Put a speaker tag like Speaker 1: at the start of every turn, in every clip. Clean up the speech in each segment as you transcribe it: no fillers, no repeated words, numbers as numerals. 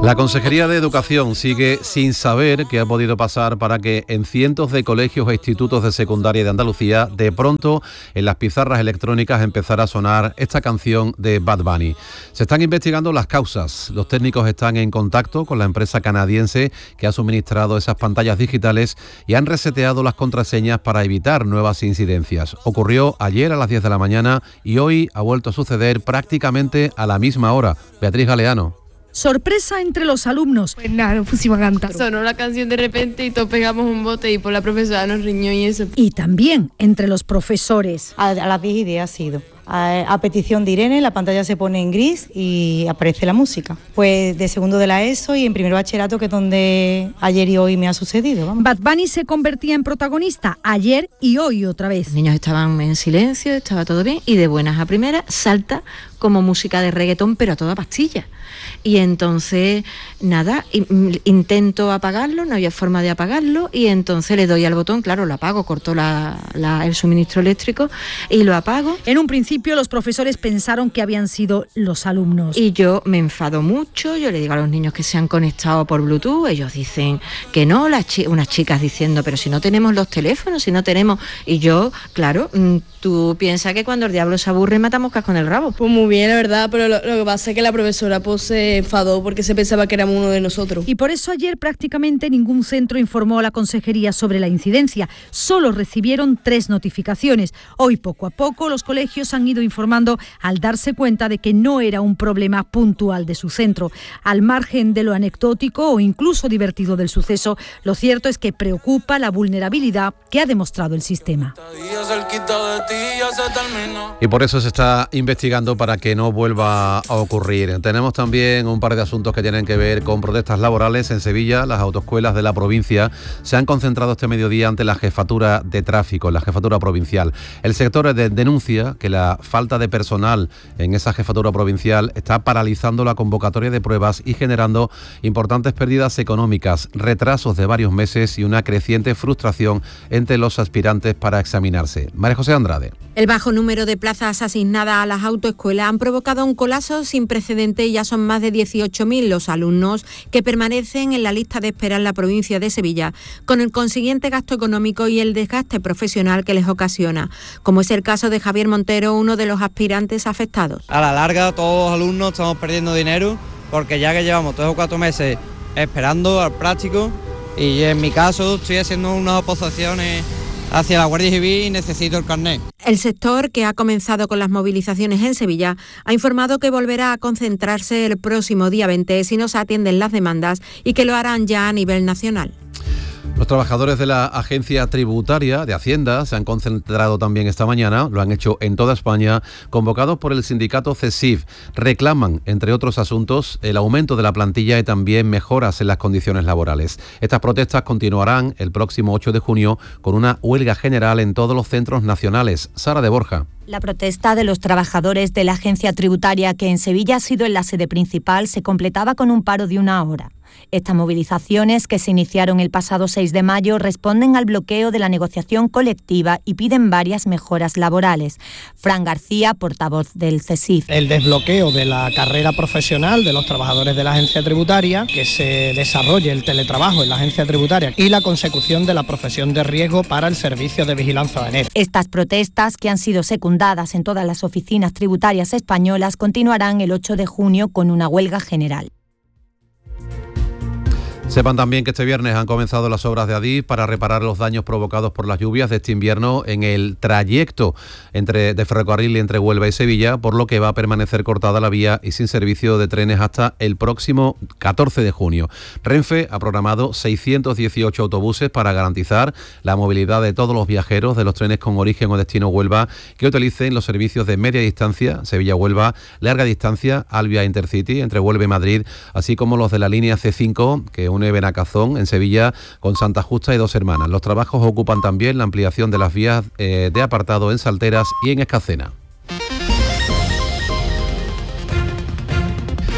Speaker 1: La Consejería de Educación sigue sin saber qué ha podido pasar para que en cientos de colegios e institutos de secundaria de Andalucía, de pronto en las pizarras electrónicas empezara a sonar esta canción de Bad Bunny. Se están investigando las causas. Los técnicos están en contacto con la empresa canadiense que ha suministrado esas pantallas digitales y han reseteado las contraseñas para evitar nuevas incidencias. Ocurrió ayer a las 10 de la mañana y hoy ha vuelto a suceder prácticamente a la misma hora. Beatriz Galeano.
Speaker 2: Sorpresa entre los alumnos.
Speaker 3: Pues nada, nos pusimos a cantar.
Speaker 4: Sonó la canción de repente y todos pegamos un bote y por la profesora nos riñó y eso.
Speaker 2: Y también entre los profesores.
Speaker 5: A las 10 y 10 ha sido. A petición de Irene, la pantalla se pone en gris y aparece la música. Pues de segundo de la ESO y en primer bachillerato, que es donde ayer y hoy me ha sucedido. Vamos.
Speaker 2: Bad Bunny se convertía en protagonista ayer y hoy otra vez.
Speaker 6: Los niños estaban en silencio, estaba todo bien y de buenas a primeras salta como música de reggaetón, pero a toda pastilla. Y entonces, nada, intento apagarlo, no había forma de apagarlo y entonces le doy al botón, claro, lo apago, corto el suministro eléctrico y lo apago.
Speaker 2: En un principio los profesores pensaron que habían sido los alumnos.
Speaker 6: Y yo me enfado mucho, yo le digo a los niños que se han conectado por Bluetooth, ellos dicen que no, unas chicas diciendo, pero si no tenemos los teléfonos, si no tenemos... Y yo, claro, tú piensas que cuando el diablo se aburre mata moscas con el rabo.
Speaker 4: Pues muy bien, la verdad, pero lo que pasa es que la profesora pues se enfadó porque se pensaba que éramos uno de nosotros.
Speaker 2: Y por eso ayer prácticamente ningún centro informó a la Consejería sobre la incidencia. Solo recibieron 3 notificaciones. Hoy, poco a poco, los colegios han ido informando al darse cuenta de que no era un problema puntual de su centro. Al margen de lo anecdótico o incluso divertido del suceso, lo cierto es que preocupa la vulnerabilidad que ha demostrado el sistema.
Speaker 1: Y por eso se está investigando para que no vuelva a ocurrir. Tenemos también un par de asuntos que tienen que ver con protestas laborales. En Sevilla, las autoescuelas de la provincia se han concentrado este mediodía ante la jefatura de tráfico, la jefatura provincial. El sector denuncia que la falta de personal en esa jefatura provincial está paralizando la convocatoria de pruebas y generando importantes pérdidas económicas, retrasos de varios meses y una creciente frustración entre los aspirantes para examinarse. María José Andrade.
Speaker 7: El bajo número de plazas asignadas a las autoescuelas han provocado un colapso sin precedentes y ya son más de 18.000 los alumnos que permanecen en la lista de espera en la provincia de Sevilla, con el consiguiente gasto económico y el desgaste profesional que les ocasiona, como es el caso de Javier Montero, uno de los aspirantes afectados.
Speaker 8: A la larga todos los alumnos estamos perdiendo dinero porque ya que llevamos 3 o 4 meses esperando al práctico y en mi caso estoy haciendo unas oposiciones hacia la Guardia Civil y necesito el carnet.
Speaker 7: El sector, que ha comenzado con las movilizaciones en Sevilla, ha informado que volverá a concentrarse el próximo día 20 si no se atienden las demandas y que lo harán ya a nivel nacional.
Speaker 1: Los trabajadores de la Agencia Tributaria de Hacienda se han concentrado también esta mañana, lo han hecho en toda España, convocados por el sindicato CESIF. Reclaman, entre otros asuntos, el aumento de la plantilla y también mejoras en las condiciones laborales. Estas protestas continuarán el próximo 8 de junio con una huelga general en todos los centros nacionales. Sara de Borja.
Speaker 9: La protesta de los trabajadores de la Agencia Tributaria, que en Sevilla ha sido en la sede principal, se completaba con un paro de 1 hora. Estas movilizaciones, que se iniciaron el pasado 6 de mayo, responden al bloqueo de la negociación colectiva y piden varias mejoras laborales. Fran García, portavoz del CESIF.
Speaker 10: El desbloqueo de la carrera profesional de los trabajadores de la Agencia Tributaria, que se desarrolle el teletrabajo en la Agencia Tributaria y la consecución de la profesión de riesgo para el servicio de vigilancia aduanera.
Speaker 9: Estas protestas, que han sido secundadas en todas las oficinas tributarias españolas, continuarán el 8 de junio con una huelga general.
Speaker 1: Sepan también que este viernes han comenzado las obras de Adif para reparar los daños provocados por las lluvias de este invierno en el trayecto de ferrocarril entre Huelva y Sevilla, por lo que va a permanecer cortada la vía y sin servicio de trenes hasta el próximo 14 de junio. Renfe ha programado 618 autobuses para garantizar la movilidad de todos los viajeros de los trenes con origen o destino Huelva que utilicen los servicios de media distancia, Sevilla-Huelva, larga distancia, Albia Intercity, entre Huelva y Madrid, así como los de la línea C5, que une Benacazón en Sevilla con Santa Justa y Dos Hermanas. Los trabajos ocupan también la ampliación de las vías de apartado en Salteras y en Escacena.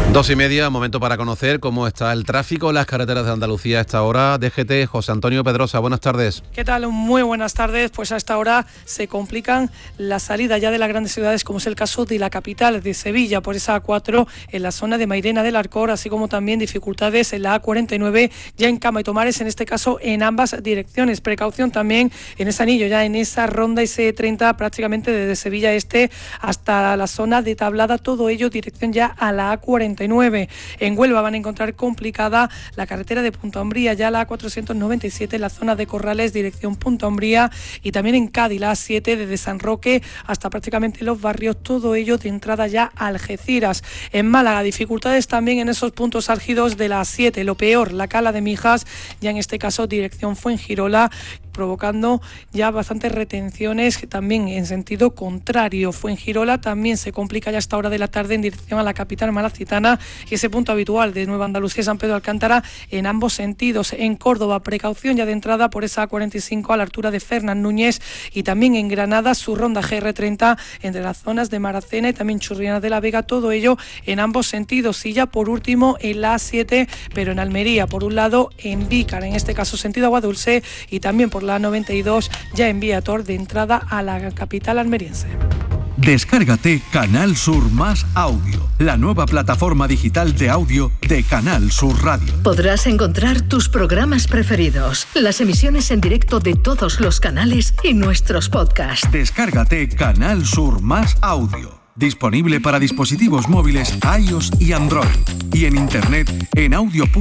Speaker 1: 2:30, momento para conocer cómo está el tráfico en las carreteras de Andalucía a esta hora. DGT, José Antonio Pedrosa, buenas tardes.
Speaker 3: ¿Qué tal? Muy buenas tardes. Pues a esta hora se complican las salidas ya de las grandes ciudades, como es el caso de la capital, de Sevilla, por esa A4 en la zona de Mairena del Arcor, así como también dificultades en la A49 ya en Cama y Tomares, en este caso en ambas direcciones. Precaución también en ese anillo, ya en esa ronda IC30, prácticamente desde Sevilla Este hasta la zona de Tablada, todo ello dirección ya a la A49. En Huelva van a encontrar complicada la carretera de Punta Umbría, ya la A497 en la zona de Corrales, dirección Punta Umbría, y también en Cádiz, la A7 desde San Roque hasta prácticamente los barrios, todo ello de entrada ya a Algeciras. En Málaga, dificultades también en esos puntos álgidos de la A7, lo peor, la Cala de Mijas, ya en este caso dirección Fuengirola, provocando ya bastantes retenciones también en sentido contrario. Fuengirola también se complica ya a esta hora de la tarde en dirección a la capital malacitana, y ese punto habitual de Nueva Andalucía, San Pedro Alcántara, en ambos sentidos. En Córdoba, precaución ya de entrada por esa A45 a la altura de Fernán Núñez, y también en Granada su ronda GR30 entre las zonas de Maracena y también Churriana de la Vega, todo ello en ambos sentidos. Y ya por último en la A7, pero en Almería, por un lado en Vícar, en este caso sentido Agua Dulce, y también por la 92 ya en Vía Tor de entrada a la capital almeriense.
Speaker 11: Descárgate Canal Sur Más Audio, la nueva plataforma digital de audio de Canal Sur Radio.
Speaker 12: Podrás encontrar tus programas preferidos, las emisiones en directo de todos los canales y nuestros podcasts.
Speaker 11: Descárgate Canal Sur Más Audio. Disponible para dispositivos móviles iOS y Android. Y en internet en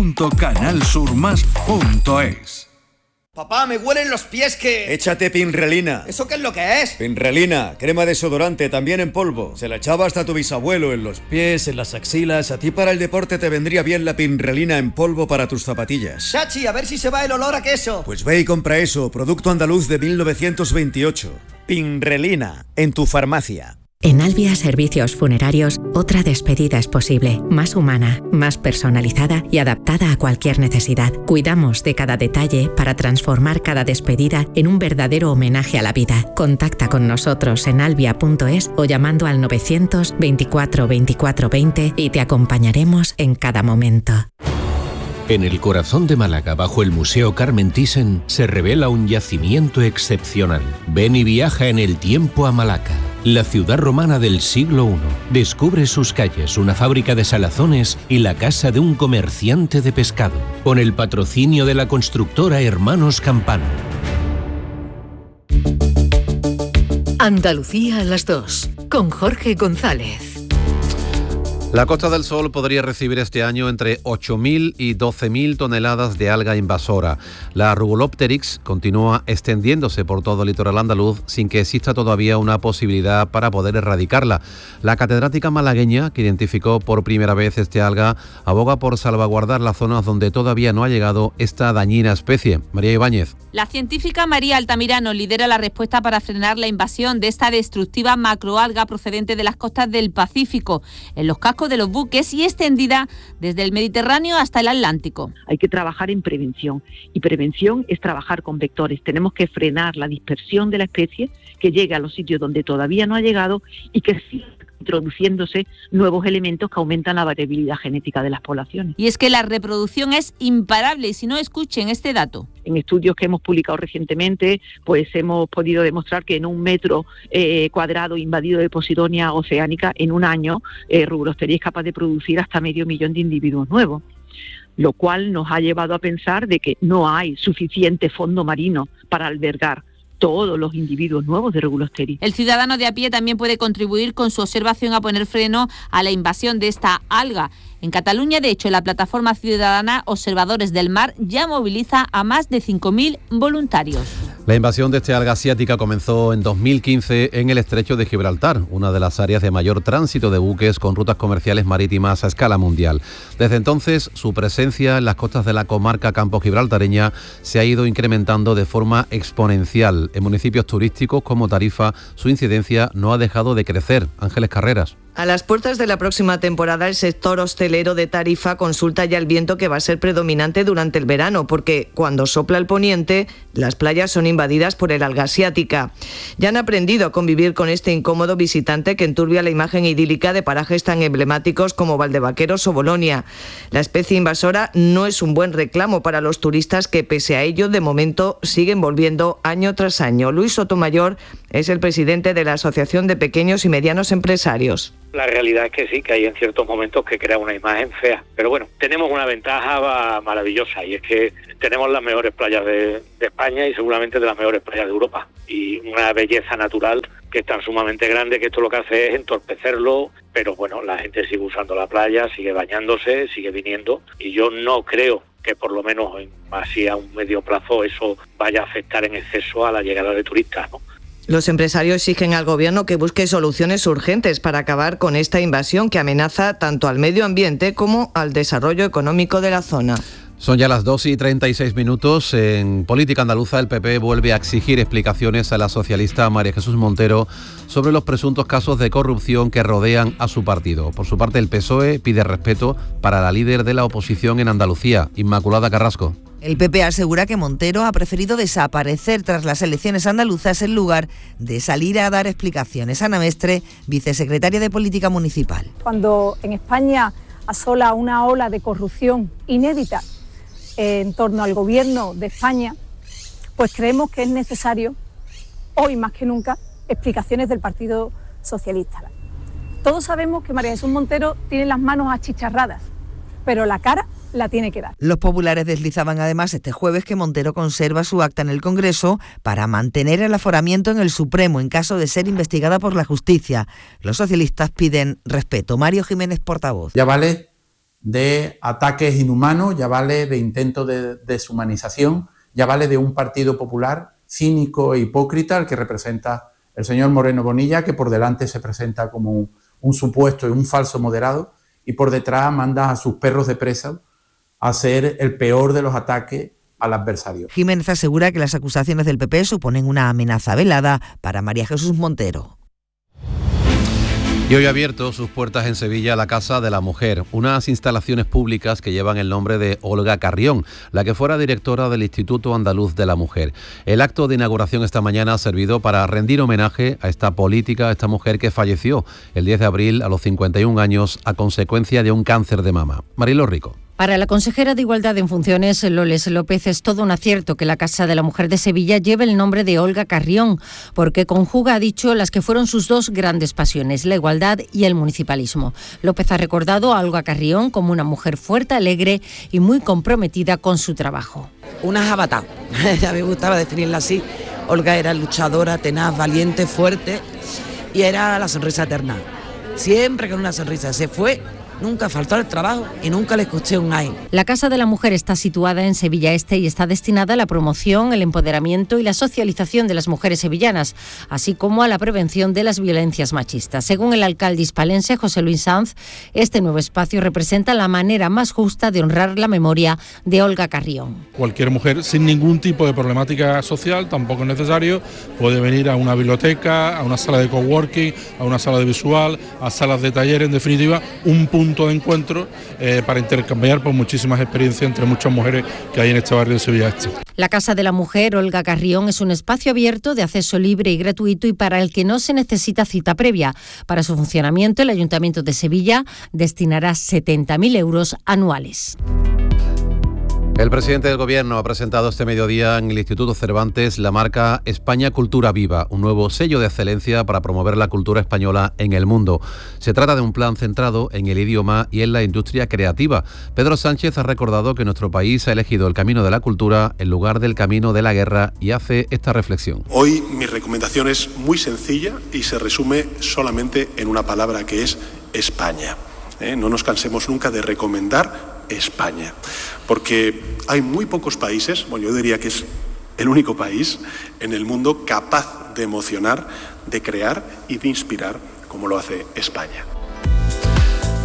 Speaker 11: audio.canalsurmas.es.
Speaker 13: Papá, me huelen los pies que...
Speaker 14: Échate Pinrelina.
Speaker 13: ¿Eso qué es lo que es?
Speaker 14: Pinrelina, crema desodorante, también en polvo. Se la echaba hasta tu bisabuelo en los pies, en las axilas. A ti para el deporte te vendría bien la Pinrelina en polvo para tus zapatillas.
Speaker 13: Chachi, a ver si se va el olor a queso.
Speaker 14: Pues ve y compra eso, producto andaluz de 1928. Pinrelina, en tu farmacia.
Speaker 15: En Albia Servicios Funerarios, otra despedida es posible, más humana, más personalizada y adaptada a cualquier necesidad. Cuidamos de cada detalle para transformar cada despedida en un verdadero homenaje a la vida. Contacta con nosotros en albia.es o llamando al 924 24 20 y te acompañaremos en cada momento.
Speaker 16: En el corazón de Málaga, bajo el Museo Carmen Thyssen, se revela un yacimiento excepcional. Ven y viaja en el tiempo a Malaca, la ciudad romana del siglo I. Descubre sus calles, una fábrica de salazones y la casa de un comerciante de pescado, con el patrocinio de la constructora Hermanos Campano.
Speaker 12: Andalucía a las 2, con Jorge González.
Speaker 1: La Costa del Sol podría recibir este año entre 8.000 y 12.000 toneladas de alga invasora. La Rugulopteryx continúa extendiéndose por todo el litoral andaluz sin que exista todavía una posibilidad para poder erradicarla. La catedrática malagueña, que identificó por primera vez este alga, aboga por salvaguardar las zonas donde todavía no ha llegado esta dañina especie. María Ibáñez.
Speaker 17: La científica María Altamirano lidera la respuesta para frenar la invasión de esta destructiva macroalga procedente de las costas del Pacífico, en los cascos de los buques y extendida desde el Mediterráneo hasta el Atlántico.
Speaker 18: Hay que trabajar en prevención, y prevención es trabajar con vectores. Tenemos que frenar la dispersión de la especie, que llegue a los sitios donde todavía no ha llegado y que siga introduciéndose nuevos elementos que aumentan la variabilidad genética de las poblaciones.
Speaker 17: Y es que la reproducción es imparable, y si no, escuchen este dato.
Speaker 18: En estudios que hemos publicado recientemente, pues hemos podido demostrar que en un metro cuadrado invadido de Posidonia oceánica, en un año, Rugulopteryx es capaz de producir hasta 500.000 de individuos nuevos, lo cual nos ha llevado a pensar de que no hay suficiente fondo marino para albergar todos los individuos nuevos de Rugulopteryx.
Speaker 17: El ciudadano de a pie también puede contribuir con su observación a poner freno a la invasión de esta alga. En Cataluña, de hecho, la plataforma ciudadana Observadores del Mar ya moviliza a más de 5.000 voluntarios.
Speaker 1: La invasión de esta alga asiática comenzó en 2015 en el estrecho de Gibraltar, una de las áreas de mayor tránsito de buques con rutas comerciales marítimas a escala mundial. Desde entonces, su presencia en las costas de la comarca campo gibraltareña se ha ido incrementando de forma exponencial. En municipios turísticos como Tarifa, su incidencia no ha dejado de crecer. Ángeles Carreras.
Speaker 19: A las puertas de la próxima temporada, el sector hostelero de Tarifa consulta ya el viento que va a ser predominante durante el verano, porque cuando sopla el poniente, las playas son invadidas por el alga asiática. Ya han aprendido a convivir con este incómodo visitante que enturbia la imagen idílica de parajes tan emblemáticos como Valdevaqueros o Bolonia. La especie invasora no es un buen reclamo para los turistas que, pese a ello, de momento siguen volviendo año tras año. Luis Sotomayor es el presidente de la Asociación de Pequeños y Medianos Empresarios.
Speaker 20: La realidad es que sí, que hay en ciertos momentos que crea una imagen fea. Pero bueno, tenemos una ventaja maravillosa y es que tenemos las mejores playas de España y seguramente de las mejores playas de Europa. Y una belleza natural que es tan sumamente grande que esto lo que hace es entorpecerlo. Pero bueno, la gente sigue usando la playa, sigue bañándose, sigue viniendo. Y yo no creo que por lo menos así a un medio plazo eso vaya a afectar en exceso a la llegada de turistas, ¿no?
Speaker 19: Los empresarios exigen al Gobierno que busque soluciones urgentes para acabar con esta invasión que amenaza tanto al medio ambiente como al desarrollo económico de la zona.
Speaker 1: Son ya las 2:36. En política andaluza, el PP vuelve a exigir explicaciones a la socialista María Jesús Montero sobre los presuntos casos de corrupción que rodean a su partido. Por su parte, el PSOE pide respeto para la líder de la oposición en Andalucía, Inmaculada Carrasco.
Speaker 21: El PP asegura que Montero ha preferido desaparecer tras las elecciones andaluzas en lugar de salir a dar explicaciones. Ana Mestre, vicesecretaria de Política Municipal.
Speaker 22: Cuando en España asola una ola de corrupción inédita en torno al gobierno de España, pues creemos que es necesario, hoy más que nunca, explicaciones del Partido Socialista. Todos sabemos que María Jesús Montero tiene las manos achicharradas, pero la cara la tiene que dar.
Speaker 21: Los populares deslizaban además este jueves que Montero conserva su acta en el Congreso para mantener el aforamiento en el Supremo en caso de ser investigada por la justicia. Los socialistas piden respeto. Mario Jiménez, portavoz.
Speaker 23: Ya vale de ataques inhumanos, ya vale de intentos de deshumanización, ya vale de un Partido Popular cínico e hipócrita, el que representa el señor Moreno Bonilla, que por delante se presenta como un supuesto y un falso moderado y por detrás manda a sus perros de presa a ser el peor de los ataques al adversario.
Speaker 21: Jiménez asegura que las acusaciones del PP suponen una amenaza velada para María Jesús Montero.
Speaker 1: Y hoy ha abierto sus puertas en Sevilla la Casa de la Mujer, unas instalaciones públicas que llevan el nombre de Olga Carrión, la que fuera directora del Instituto Andaluz de la Mujer. El acto de inauguración esta mañana ha servido para rendir homenaje a esta política, a esta mujer que falleció el 10 de abril a los 51 años a consecuencia de un cáncer de mama. Marilo Rico.
Speaker 2: Para la consejera de Igualdad en Funciones, Loles López, es todo un acierto que la Casa de la Mujer de Sevilla lleve el nombre de Olga Carrión, porque conjuga, ha dicho, las que fueron sus dos grandes pasiones, la igualdad y el municipalismo. López ha recordado a Olga Carrión como una mujer fuerte, alegre y muy comprometida con su trabajo.
Speaker 24: Una jabata, ya me gustaba definirla así. Olga era luchadora, tenaz, valiente, fuerte y era la sonrisa eterna. Siempre con una sonrisa. Se fue. Nunca faltó al trabajo y nunca les costé un aire.
Speaker 2: La Casa de la Mujer está situada en Sevilla Este y está destinada a la promoción, el empoderamiento y la socialización de las mujeres sevillanas, así como a la prevención de las violencias machistas. Según el alcalde hispalense, José Luis Sanz, este nuevo espacio representa la manera más justa de honrar la memoria de Olga Carrión.
Speaker 25: Cualquier mujer sin ningún tipo de problemática social, tampoco es necesario, puede venir a una biblioteca, a una sala de coworking, a una sala de visual, a salas de taller, en definitiva, un punto de encuentro para intercambiar por muchísimas experiencias entre muchas mujeres que hay en este barrio de Sevilla Este.
Speaker 2: La Casa de la Mujer Olga Carrión es un espacio abierto de acceso libre y gratuito y para el que no se necesita cita previa. Para su funcionamiento, el Ayuntamiento de Sevilla destinará 70.000 euros anuales.
Speaker 1: El presidente del Gobierno ha presentado este mediodía en el Instituto Cervantes la marca España Cultura Viva, un nuevo sello de excelencia para promover la cultura española en el mundo. Se trata de un plan centrado en el idioma y en la industria creativa. Pedro Sánchez ha recordado que nuestro país ha elegido el camino de la cultura en lugar del camino de la guerra y hace esta reflexión.
Speaker 26: Hoy mi recomendación es muy sencilla y se resume solamente en una palabra que es España. No nos cansemos nunca de recomendar España, porque hay muy pocos países, bueno, yo diría que es el único país en el mundo capaz de emocionar, de crear y de inspirar como lo hace España.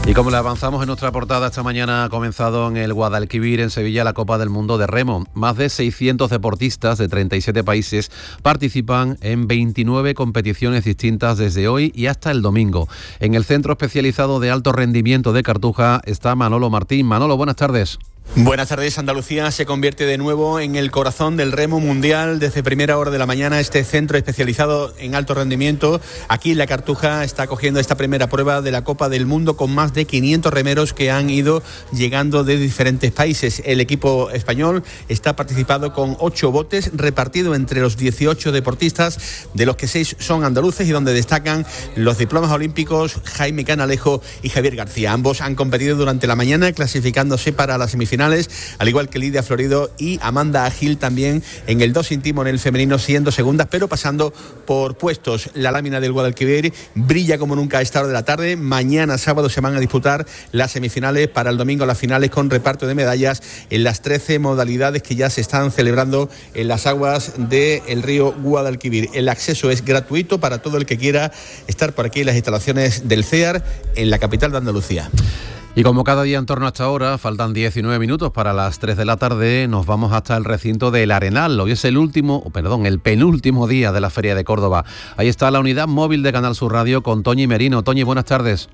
Speaker 1: Y como le avanzamos en nuestra portada, esta mañana ha comenzado en el Guadalquivir, en Sevilla, la Copa del Mundo de Remo. Más de 600 deportistas de 37 países participan en 29 competiciones distintas desde hoy y hasta el domingo. En el Centro Especializado de Alto Rendimiento de Cartuja está Manolo Martín. Manolo, buenas tardes.
Speaker 4: Buenas tardes. Andalucía se convierte de nuevo en el corazón del remo mundial. Desde primera hora de la mañana, este centro especializado en alto rendimiento, aquí en la Cartuja, está cogiendo esta primera prueba de la Copa del Mundo con más de 500 remeros que han ido llegando de diferentes países. El equipo español está participando con 8 botes repartidos entre los 18 deportistas, de los que 6 son andaluces y donde destacan los diplomas olímpicos Jaime Canalejo y Javier García. Ambos han competido durante la mañana, clasificándose para las semifinales, al igual que Lidia Florido y Amanda Gil también en el 2 íntimo en el femenino, siendo segundas, pero pasando por puestos. La lámina del Guadalquivir brilla como nunca a esta hora de la tarde. Mañana sábado se van a disputar las semifinales, para el domingo las finales, con reparto de medallas en las 13 modalidades que ya se están celebrando en las aguas del río Guadalquivir. El acceso es gratuito para todo el que quiera estar por aquí en las instalaciones del CEAR en la capital de Andalucía.
Speaker 1: Y como cada día en torno a esta hora, faltan 19 minutos para las 3 de la tarde, nos vamos hasta el recinto del Arenal. Hoy es el penúltimo día de la Feria de Córdoba. Ahí está la unidad móvil de Canal Sur Radio con Toñi Merino. Toñi, buenas tardes.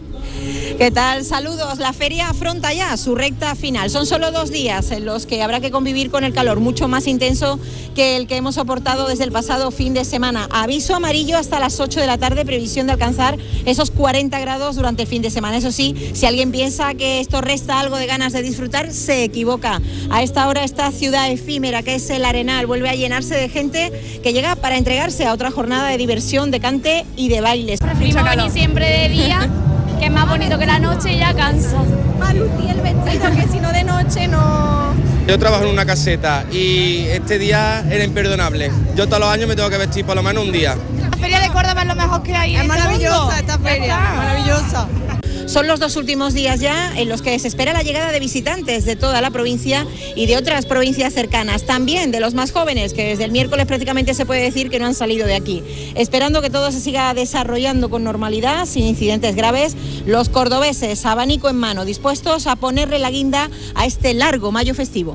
Speaker 5: ¿Qué tal? Saludos. La feria afronta ya su recta final. Son solo 2 días en los que habrá que convivir con el calor, mucho más intenso que el que hemos soportado desde el pasado fin de semana. Aviso amarillo hasta las 8 de la tarde, previsión de alcanzar esos 40 grados durante el fin de semana. Eso sí, si alguien piensa que esto resta algo de ganas de disfrutar, se equivoca. A esta hora, esta ciudad efímera que es el Arenal vuelve a llenarse de gente que llega para entregarse a otra jornada de diversión, de cante y de bailes.
Speaker 6: Preferimos venir siempre de día, que es más bonito que la noche y ya cansa.
Speaker 5: Más lucir el vestido, que si no de noche no...
Speaker 7: Yo trabajo en una caseta y este día era imperdonable. Yo todos los años me tengo que vestir por lo menos un día.
Speaker 6: La feria de Córdoba es lo mejor que hay.
Speaker 5: Es maravillosa esta feria, maravillosa. Son los 2 últimos días ya en los que se espera la llegada de visitantes de toda la provincia y de otras provincias cercanas, también de los más jóvenes, que desde el miércoles prácticamente se puede decir que no han salido de aquí. Esperando que todo se siga desarrollando con normalidad, sin incidentes graves, los cordobeses, abanico en mano, dispuestos a ponerle la guinda a este largo mayo festivo.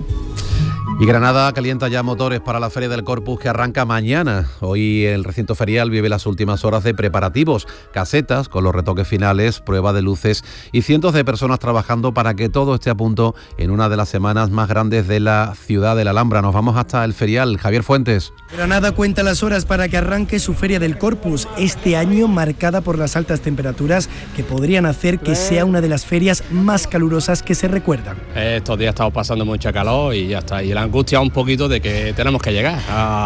Speaker 1: Y Granada calienta ya motores para la Feria del Corpus, que arranca mañana. Hoy el recinto ferial vive las últimas horas de preparativos, casetas con los retoques finales, prueba de luces y cientos de personas trabajando para que todo esté a punto en una de las semanas más grandes de la ciudad de la Alhambra. Nos vamos hasta el ferial. Javier Fuentes.
Speaker 8: Granada cuenta las horas para que arranque su Feria del Corpus, este año marcada por las altas temperaturas que podrían hacer que sea una de las ferias más calurosas que se recuerdan.
Speaker 10: Estos días estamos pasando mucha calor y ya está. Y la angustia un poquito de que tenemos que llegar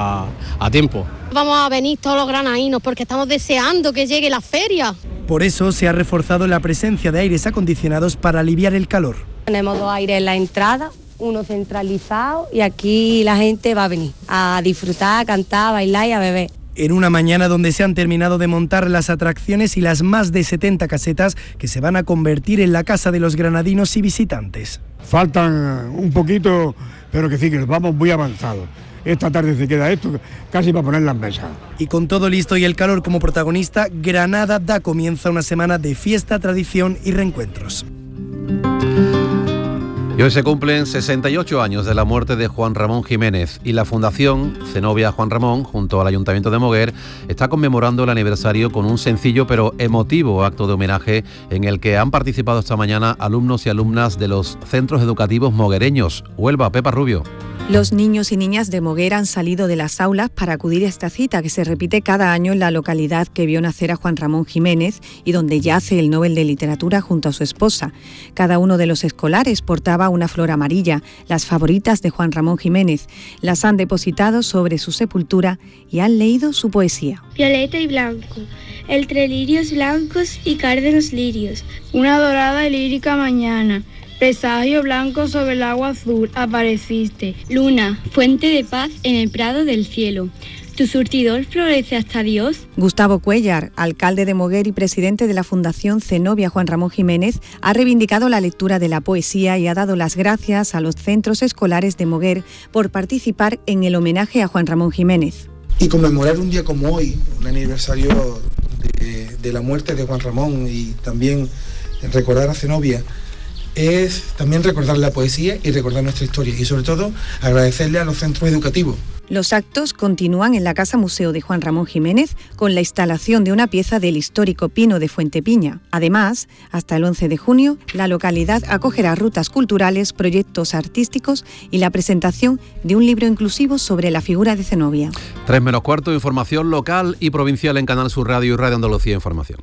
Speaker 10: a tiempo.
Speaker 6: Vamos a venir todos los granadinos porque estamos deseando que llegue la feria.
Speaker 8: Por eso se ha reforzado la presencia de aires acondicionados para aliviar el calor.
Speaker 6: Tenemos 2 aires en la entrada, uno centralizado, y aquí la gente va a venir a disfrutar, a cantar, a bailar y a beber.
Speaker 8: En una mañana donde se han terminado de montar las atracciones y las más de 70 casetas que se van a convertir en la casa de los granadinos y visitantes.
Speaker 27: Faltan un poquito, pero que sí, que vamos muy avanzados. Esta tarde se queda esto casi para poner las mesas.
Speaker 8: Y con todo listo y el calor como protagonista, Granada da comienzo a una semana de fiesta, tradición y reencuentros.
Speaker 1: Y hoy se cumplen 68 años de la muerte de Juan Ramón Jiménez y la Fundación Zenobia Juan Ramón, junto al Ayuntamiento de Moguer, está conmemorando el aniversario con un sencillo pero emotivo acto de homenaje en el que han participado esta mañana alumnos y alumnas de los centros educativos moguereños. Huelva, Pepa Rubio.
Speaker 28: Los niños y niñas de Moguer han salido de las aulas para acudir a esta cita que se repite cada año en la localidad que vio nacer a Juan Ramón Jiménez y donde yace el Nobel de Literatura junto a su esposa. Cada uno de los escolares portaba una flor amarilla, las favoritas de Juan Ramón Jiménez. Las han depositado sobre su sepultura y han leído su poesía.
Speaker 29: Violeta y blanco, entre lirios blancos y cárdenos lirios, una dorada y lírica mañana. Presagio blanco sobre el agua azul, apareciste. Luna, fuente de paz en el prado del cielo. ¿Tu surtidor florece hasta Dios?
Speaker 28: Gustavo Cuéllar, alcalde de Moguer y presidente de la Fundación Zenobia Juan Ramón Jiménez, ha reivindicado la lectura de la poesía y ha dado las gracias a los centros escolares de Moguer por participar en el homenaje a Juan Ramón Jiménez.
Speaker 30: Y conmemorar un día como hoy, un aniversario de la muerte de Juan Ramón y también
Speaker 3: recordar a Zenobia es también recordar la poesía y recordar nuestra historia y sobre todo agradecerle a los centros educativos.
Speaker 28: Los actos continúan en la Casa Museo de Juan Ramón Jiménez con la instalación de una pieza del histórico Pino de Fuentepiña. Además, hasta el 11 de junio, la localidad acogerá rutas culturales, proyectos artísticos y la presentación de un libro inclusivo sobre la figura de Zenobia.
Speaker 1: 3:15, información local y provincial en Canal Sur Radio y Radio Andalucía Información.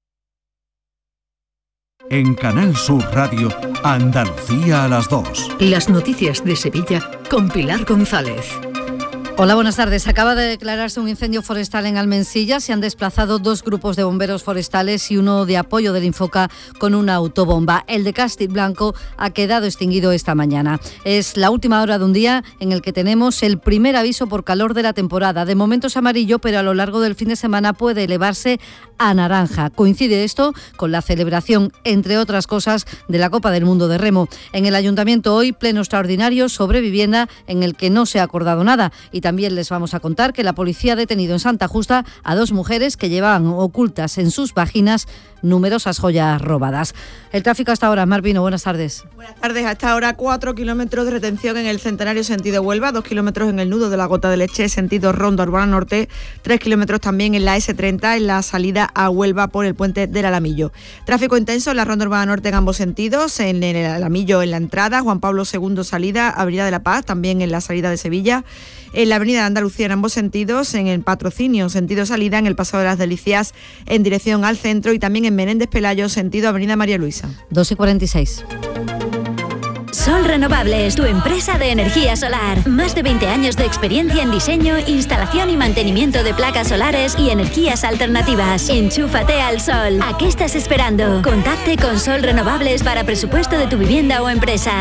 Speaker 9: En Canal Sur Radio, Andalucía a las 2.
Speaker 11: Las noticias de Sevilla con Pilar González.
Speaker 2: Hola, buenas tardes. Acaba de declararse un incendio forestal en Almensilla. Se han desplazado 2 grupos de bomberos forestales y uno de apoyo del Infoca con una autobomba. El de Castiblanco ha quedado extinguido esta mañana. Es la última hora de un día en el que tenemos el primer aviso por calor de la temporada. De momento es amarillo, pero a lo largo del fin de semana puede elevarse a naranja. Coincide esto con la celebración, entre otras cosas, de la Copa del Mundo de Remo. En el Ayuntamiento hoy, pleno extraordinario sobre vivienda en el que no se ha acordado nada. Y también les vamos a contar que la policía ha detenido en Santa Justa a 2 mujeres que llevaban ocultas en sus vaginas numerosas joyas robadas. El tráfico hasta ahora. Marvino, buenas tardes.
Speaker 12: Buenas tardes. Hasta ahora 4 kilómetros de retención en el Centenario sentido Huelva, 2 kilómetros en el nudo de la Gota de Leche sentido Ronda Urbana Norte, 3 kilómetros también en la S30 en la salida a Huelva por el puente del Alamillo. Tráfico intenso en la Ronda Urbana Norte en ambos sentidos, en el Alamillo en la entrada, Juan Pablo II salida, Avenida de la Paz también en la salida de Sevilla, en la Avenida de Andalucía en ambos sentidos, en el Patrocinio sentido salida, en el Paseo de las Delicias en dirección al centro y también en Menéndez Pelayo sentido Avenida María Luisa.
Speaker 2: 2:46.
Speaker 13: Sol Renovables, tu empresa de energía solar. Más de 20 años de experiencia en diseño, instalación y mantenimiento de placas solares y energías alternativas. Enchúfate al sol. ¿A qué estás esperando? Contacte con Sol Renovables para presupuesto de tu vivienda o empresa.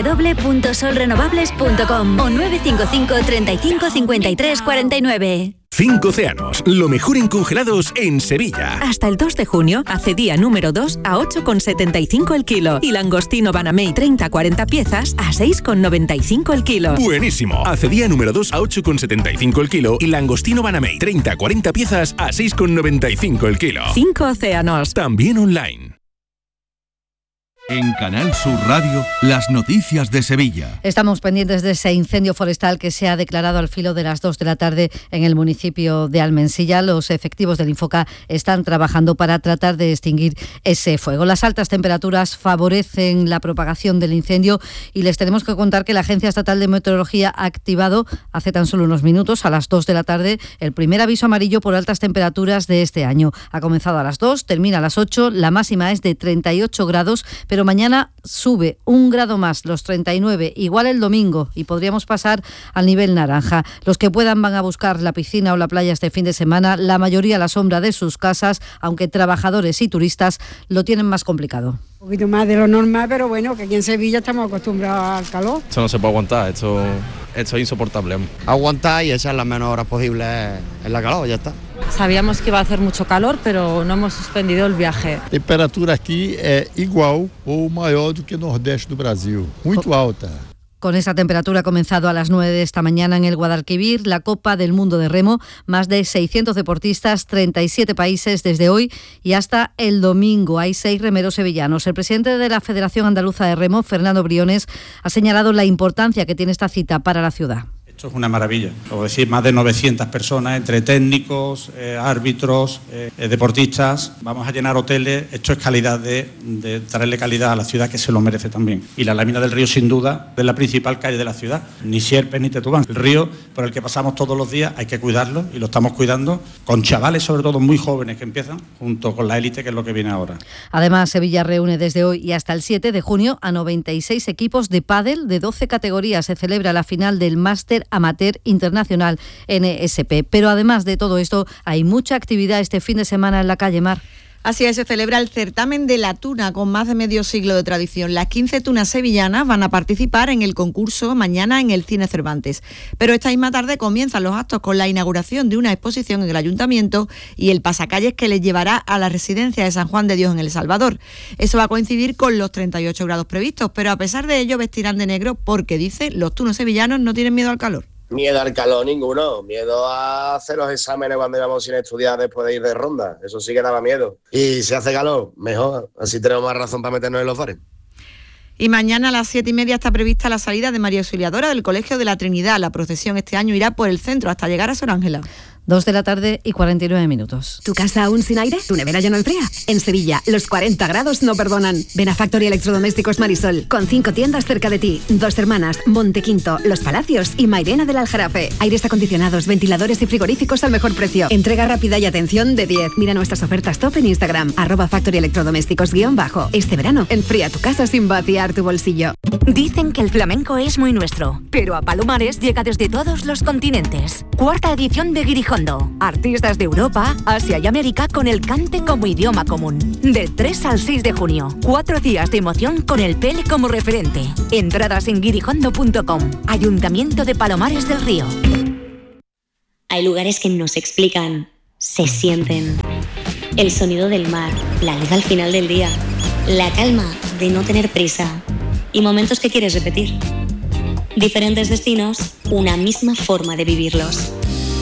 Speaker 13: www.solrenovables.com o 955 35 53 49.
Speaker 14: 5 Océanos, lo mejor en congelados en Sevilla.
Speaker 15: Hasta el 2 de junio, acedía número 2 a 8,75 el kilo y langostino Banamey 30-40 piezas a 6,95 el kilo.
Speaker 14: Buenísimo. Acedía número 2 a 8,75 el kilo y langostino Banamey 30-40 piezas a 6,95 el kilo.
Speaker 15: 5 Océanos.
Speaker 14: También online.
Speaker 9: En Canal Sur Radio, las noticias de Sevilla.
Speaker 2: Estamos pendientes de ese incendio forestal que se ha declarado al filo de las 2 de la tarde en el municipio de Almensilla. Los efectivos del Infoca están trabajando para tratar de extinguir ese fuego. Las altas temperaturas favorecen la propagación del incendio y les tenemos que contar que la Agencia Estatal de Meteorología ha activado hace tan solo unos minutos, a las 2 de la tarde, el primer aviso amarillo por altas temperaturas de este año. Ha comenzado a las 2, termina a las 8, la máxima es de 38 grados, pero mañana sube 1 grado más, los 39, igual el domingo, y podríamos pasar al nivel naranja. Los que puedan van a buscar la piscina o la playa este fin de semana, la mayoría a la sombra de sus casas, aunque trabajadores y turistas lo tienen más complicado.
Speaker 16: Un poquito más de lo normal, pero bueno, que aquí en Sevilla estamos acostumbrados al calor.
Speaker 10: Esto no se puede aguantar, esto es insoportable.
Speaker 18: Aguantar y echar las menos horas posibles en la calor, ya está.
Speaker 30: Sabíamos que iba a hacer mucho calor, pero no hemos suspendido el viaje.
Speaker 31: A temperatura aquí es igual o mayor do que el nordeste do Brasil, muy alta.
Speaker 2: Con esa temperatura ha comenzado a las 9 de esta mañana en el Guadalquivir la Copa del Mundo de Remo. Más de 600 deportistas, 37 países desde hoy y hasta el domingo. Hay 6 remeros sevillanos. El presidente de la Federación Andaluza de Remo, Fernando Briones, ha señalado la importancia que tiene esta cita para la ciudad.
Speaker 32: Esto es una maravilla, como decir, más de 900 personas, entre técnicos, árbitros, deportistas. Vamos a llenar hoteles. Esto es calidad de traerle calidad a la ciudad, que se lo merece también. Y la lámina del río, sin duda, es la principal calle de la ciudad. Ni Sierpes ni Tetubán. El río por el que pasamos todos los días hay que cuidarlo y lo estamos cuidando con chavales, sobre todo muy jóvenes, que empiezan junto con la élite, que es lo que viene ahora.
Speaker 2: Además, Sevilla reúne desde hoy y hasta el 7 de junio a 96 equipos de pádel de 12 categorías. Se celebra la final del Máster Amateur Internacional NSP. Pero además de todo esto, hay mucha actividad este fin de semana en la calle Mar.
Speaker 12: Así es, se celebra el certamen de la tuna con más de medio siglo de tradición. Las 15 tunas sevillanas van a participar en el concurso mañana en el Cine Cervantes. Pero esta misma tarde comienzan los actos con la inauguración de una exposición en el Ayuntamiento y el pasacalles que les llevará a la residencia de San Juan de Dios en El Salvador. Eso va a coincidir con los 38 grados previstos, pero a pesar de ello vestirán de negro porque, dice, los tunos sevillanos no tienen miedo al calor.
Speaker 4: Miedo al calor ninguno, miedo a hacer los exámenes cuando íbamos sin estudiar después de ir de ronda, eso sí que daba miedo. Y si hace calor, mejor, así tenemos más razón para meternos en los bares.
Speaker 12: Y mañana a las 7:30 está prevista la salida de María Auxiliadora del Colegio de la Trinidad. La procesión este año irá por el centro hasta llegar a Sor Ángela.
Speaker 2: 2:49 p.m.
Speaker 5: ¿Tu casa aún sin aire? ¿Tu nevera ya no enfría? En Sevilla, los 40 grados no perdonan. Ven a Factory Electrodomésticos Marisol, con 5 tiendas cerca de ti. Dos Hermanas, Montequinto, Los Palacios y Mairena del Aljarafe. Aires acondicionados, ventiladores y frigoríficos al mejor precio. Entrega rápida y atención de 10. Mira nuestras ofertas top en Instagram, @Factory Electrodomésticos _. Este verano, enfría tu casa sin vaciar tu bolsillo.
Speaker 7: Dicen que el flamenco es muy nuestro, pero a Palomares llega desde todos los continentes. 4ª edición de Guirijondo. Artistas de Europa, Asia y América con el cante como idioma común. Del 3 al 6 de junio, 4 días de emoción con el Pele como referente. Entradas en guirijondo.com. Ayuntamiento de Palomares del Río.
Speaker 17: Hay lugares que no se explican, se sienten. El sonido del mar, la luz al final del día, la calma de no tener prisa y momentos que quieres repetir. Diferentes destinos, una misma forma de vivirlos.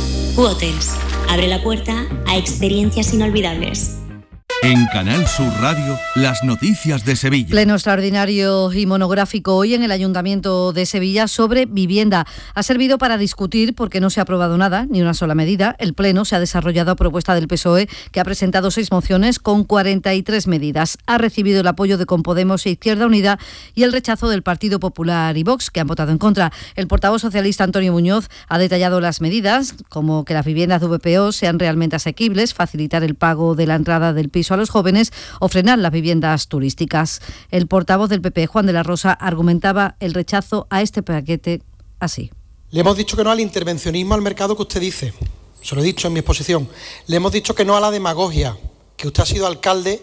Speaker 17: Hotels abre la puerta a experiencias inolvidables.
Speaker 9: En Canal Sur Radio, las noticias de Sevilla.
Speaker 2: Pleno extraordinario y monográfico hoy en el Ayuntamiento de Sevilla sobre vivienda. Ha servido para discutir, porque no se ha aprobado nada, ni una sola medida. El Pleno se ha desarrollado a propuesta del PSOE, que ha presentado 6 mociones con 43 medidas. Ha recibido el apoyo de Compodemos e Izquierda Unida y el rechazo del Partido Popular y Vox, que han votado en contra. El portavoz socialista Antonio Muñoz ha detallado las medidas, como que las viviendas de VPO sean realmente asequibles, facilitar el pago de la entrada del piso a los jóvenes o frenar las viviendas turísticas. El portavoz del PP, Juan de la Rosa, argumentaba el rechazo a este paquete así.
Speaker 19: Le hemos dicho que no al intervencionismo al mercado que usted dice. Se lo he dicho en mi exposición. Le hemos dicho que no a la demagogia, que usted ha sido alcalde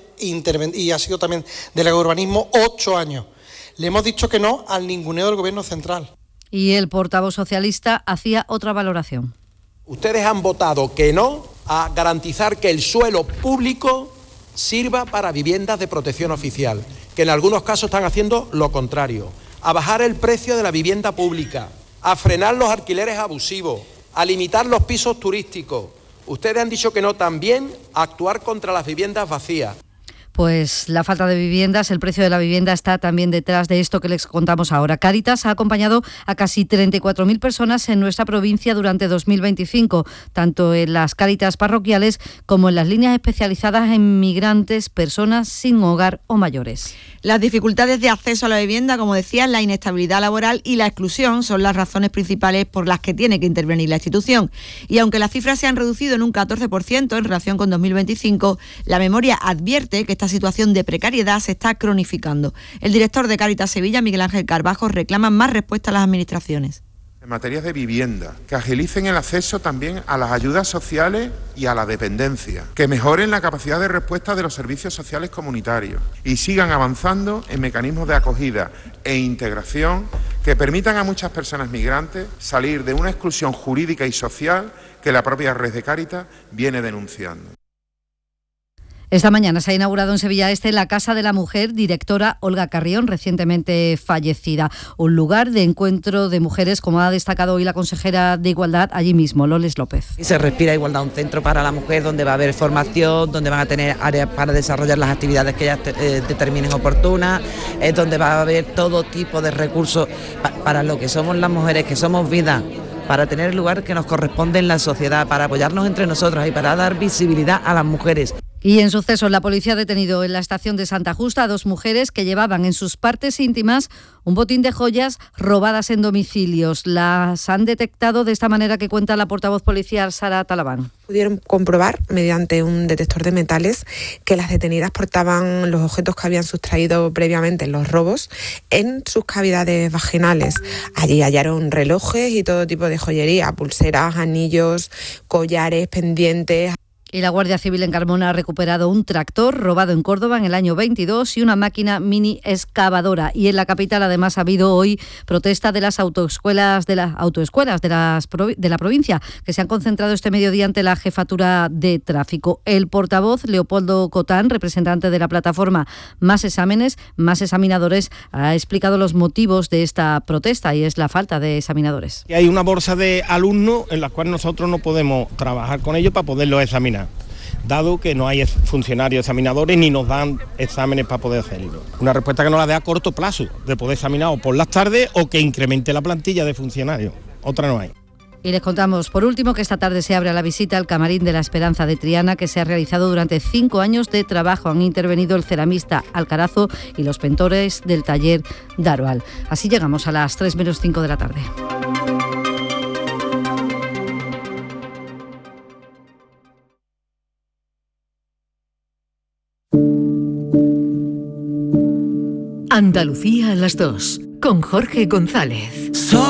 Speaker 19: y ha sido también delegado de urbanismo 8 años. Le hemos dicho que no al ninguneo del gobierno central.
Speaker 2: Y el portavoz socialista hacía otra valoración.
Speaker 20: Ustedes han votado que no a garantizar que el suelo público sirva para viviendas de protección oficial, que en algunos casos están haciendo lo contrario, a bajar el precio de la vivienda pública, a frenar los alquileres abusivos, a limitar los pisos turísticos. Ustedes han dicho que no también a actuar contra las viviendas vacías.
Speaker 2: Pues la falta de viviendas, el precio de la vivienda está también detrás de esto que les contamos ahora. Cáritas ha acompañado a casi 34.000 personas en nuestra provincia durante 2025, tanto en las Cáritas parroquiales como en las líneas especializadas en migrantes, personas sin hogar o mayores.
Speaker 12: Las dificultades de acceso a la vivienda, como decía, la inestabilidad laboral y la exclusión son las razones principales por las que tiene que intervenir la institución. Y aunque las cifras se han reducido en un 14% en relación con 2025, la memoria advierte que esta situación de precariedad se está cronificando. El director de Cáritas Sevilla, Miguel Ángel Carvajo, reclama más respuestas a las administraciones.
Speaker 21: En materia de vivienda, que agilicen el acceso también a las ayudas sociales y a la dependencia, que mejoren la capacidad de respuesta de los servicios sociales comunitarios y sigan avanzando en mecanismos de acogida e integración que permitan a muchas personas migrantes salir de una exclusión jurídica y social que la propia red de Cáritas viene denunciando.
Speaker 2: Esta mañana se ha inaugurado en Sevilla Este la Casa de la Mujer, directora Olga Carrión, recientemente fallecida. Un lugar de encuentro de mujeres, como ha destacado hoy la consejera de Igualdad allí mismo, Loles López.
Speaker 22: Y se respira igualdad, un centro para la mujer donde va a haber formación, donde van a tener áreas para desarrollar las actividades que ellas determinen oportunas, donde va a haber todo tipo de recursos para lo que somos las mujeres, que somos vida, para tener el lugar que nos corresponde en la sociedad, para apoyarnos entre nosotras y para dar visibilidad a las mujeres.
Speaker 2: Y en sucesos, la policía ha detenido en la estación de Santa Justa a 2 mujeres que llevaban en sus partes íntimas un botín de joyas robadas en domicilios. Las han detectado de esta manera que cuenta la portavoz policial Sara Talabán.
Speaker 23: Pudieron comprobar mediante un detector de metales que las detenidas portaban los objetos que habían sustraído previamente en los robos en sus cavidades vaginales. Allí hallaron relojes y todo tipo de joyería, pulseras, anillos, collares, pendientes.
Speaker 2: Y la Guardia Civil en Carmona ha recuperado un tractor robado en Córdoba en el año 22 y una máquina mini excavadora. Y en la capital además ha habido hoy protesta de las autoescuelas de la provincia, que se han concentrado este mediodía ante la Jefatura de Tráfico. El portavoz Leopoldo Cotán, representante de la plataforma Más Exámenes, Más Examinadores, ha explicado los motivos de esta protesta y es la falta de examinadores.
Speaker 1: Hay una bolsa de alumnos en la cual nosotros no podemos trabajar con ellos para poderlos examinar, dado que no hay funcionarios examinadores ni nos dan exámenes para poder hacerlo. Una respuesta que nos la dé a corto plazo, de poder examinar o por las tardes o que incremente la plantilla de funcionarios. Otra no hay.
Speaker 2: Y les contamos, por último, que esta tarde se abre a la visita al Camarín de la Esperanza de Triana, que se ha realizado durante 5 años de trabajo. Han intervenido el ceramista Alcarazo y los pintores del taller Daroal. Así llegamos a las 3 menos 5 de la tarde.
Speaker 15: Andalucía a las 2, con Jorge González.